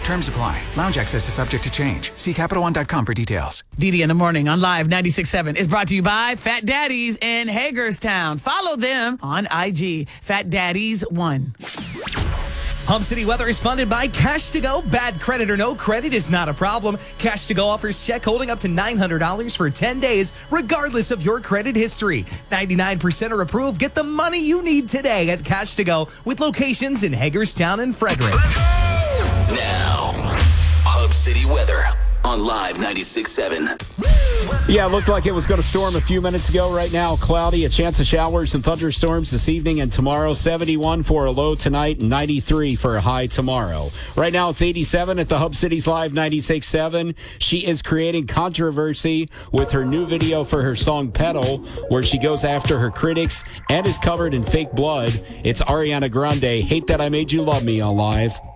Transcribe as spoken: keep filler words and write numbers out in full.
Terms apply. Lounge access is subject to change. See Capital One dot com for details. Didi in the Morning on Live ninety-six point seven is brought to you by Fat Daddies in Hagerstown. Follow them on I G, Fat Daddies one. Hub City Weather is funded by Cash to Go. Bad credit or no credit is not a problem. Cash to Go offers check holding up to nine hundred dollars for ten days, regardless of your credit history. ninety-nine percent are approved. Get the money you need today at Cash to Go with locations in Hagerstown and Frederick. Now, Hub City Weather on Live ninety-six point seven. Yeah, it looked like it was going to storm a few minutes ago. Right now, cloudy, a chance of showers and thunderstorms this evening and tomorrow. seventy-one for a low tonight and ninety-three for a high tomorrow. Right now, it's eighty-seven at the Hub City's Live ninety-six point seven. She is creating controversy with her new video for her song Pedal, where she goes after her critics and is covered in fake blood. It's Ariana Grande, Hate That I Made You Love Me on Live.